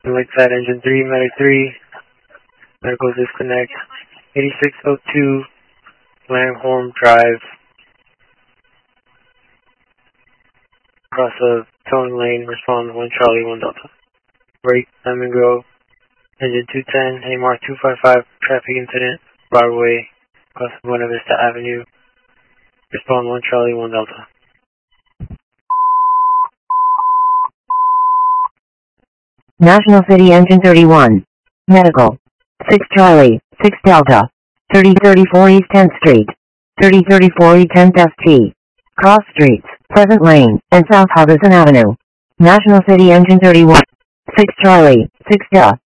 Lakeside Engine 3, Medic 3, medical disconnect, 8602 Langhorne Drive, across a towing lane, respond 1 Charlie 1 Delta. Break, Lemon Grove, Engine 210, AMR 255, traffic incident, Broadway, across Buena Vista Avenue, respond 1 Charlie 1 Delta. National City Engine 31. Medical. 6 Charlie, 6 Delta. 3034 East 10th Street. 3034 East 10th ST. Cross Streets, Pleasant Lane, and South Harbison Avenue. National City Engine 31. 6 Charlie, 6 Delta.